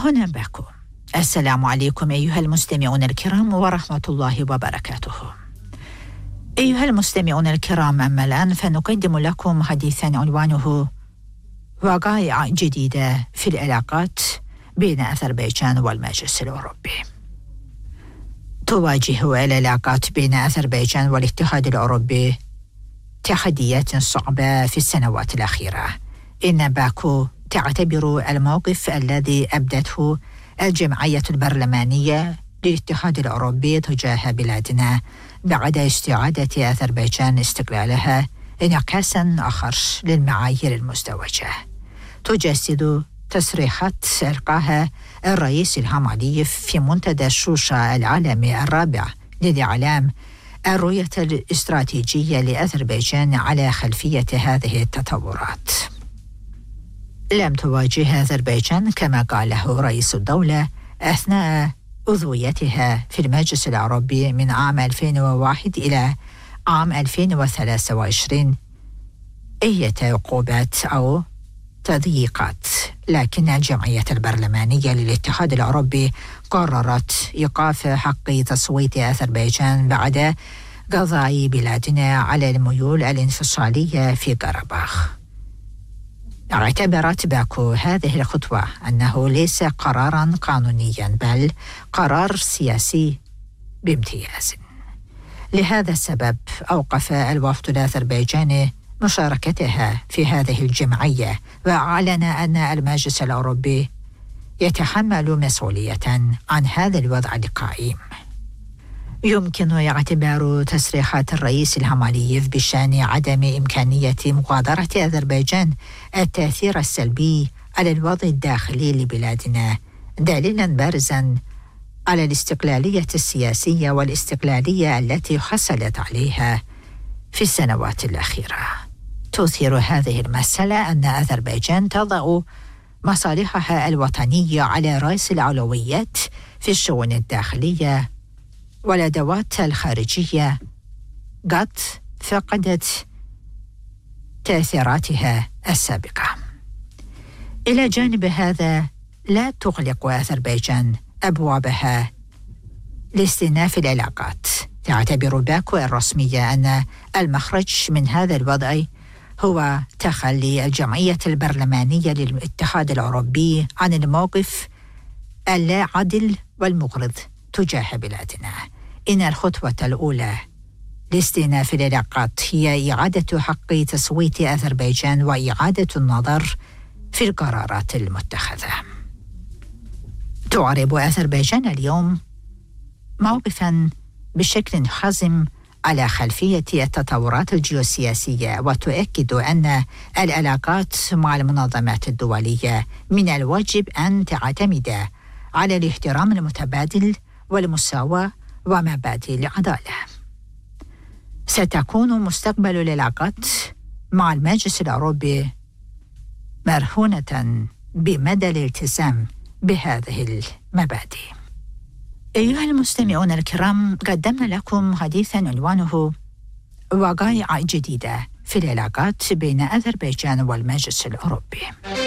هنا باكو. السلام عليكم أيها المستمعون الكرام ورحمة الله وبركاته. أيها المستمعون الكرام، أما الآن فنقدم لكم حديثا عنوانه وقائع جديدة في العلاقات بين أذربيجان والمجلس الأوروبي. تواجه العلاقات بين أذربيجان والاتحاد الأوروبي تحديات صعبة في السنوات الأخيرة. إن باكو تعتبر الموقف الذي أبدته الجمعية البرلمانية للاتحاد الأوروبي تجاه بلادنا بعد استعادة أذربيجان استقلالها انعكاساً آخر للمعايير المزدوجة. تجسد تصريحات ألقاها الرئيس إلهام علييف في منتدى الشوشة العالمي الرابع للإعلام الرؤية الاستراتيجية لأذربيجان على خلفية هذه التطورات. لم تواجه أذربيجان كما قاله رئيس الدولة أثناء عضويتها في المجلس الأوروبي من عام 2001 إلى عام 2023 أي عقوبات أو تضييقات، لكن الجمعية البرلمانية للاتحاد الأوروبي قررت إيقاف حق تصويت أذربيجان بعد قضاء بلادنا على الميول الانفصالية في قرباخ. اعتبرت باكو هذه الخطوة أنه ليس قراراً قانونياً بل قرار سياسي بامتياز. لهذا السبب أوقف الوفد الأذربيجاني مشاركتها في هذه الجمعية، وأعلن أن المجلس الأوروبي يتحمل مسؤولية عن هذا الوضع القائم. يمكن اعتبار تصريحات الرئيس إلهام علييف بشأن عدم إمكانية مغادرة أذربيجان التأثير السلبي على الوضع الداخلي لبلادنا دليلاً بارزاً على الاستقلالية السياسية والاستقلالية التي حصلت عليها في السنوات الأخيرة. تثير هذه المسألة أن أذربيجان تضع مصالحها الوطنية على رأس الأولويات في الشؤون الداخلية، والأدوات الخارجية قد فقدت تأثيراتها السابقة. إلى جانب هذا، لا تغلق أذربيجان أبوابها لاستئناف العلاقات. تعتبر باكو الرسمية أن المخرج من هذا الوضع هو تخلي الجمعية البرلمانية للاتحاد الأوروبي عن الموقف اللا عدل والمغرض تجاه بلادنا. إن الخطوة الأولى لاستئناف العلاقات هي إعادة حق تصويت أذربيجان وإعادة النظر في القرارات المتخذة. تعرب أذربيجان اليوم موقفاً بشكل حازم على خلفية التطورات الجيوسياسية، وتؤكد أن العلاقات مع المنظمات الدولية من الواجب أن تعتمد على الاحترام المتبادل والمساواة ومبادئ العدالة. ستكون مستقبل العلاقات مع المجلس الأوروبي مرهونة بمدى الالتزام بهذه المبادئ. أيها المستمعون الكرام، قدمنا لكم حديثاً عنوانه وقائع جديدة في العلاقات بين أذربيجان والمجلس الأوروبي.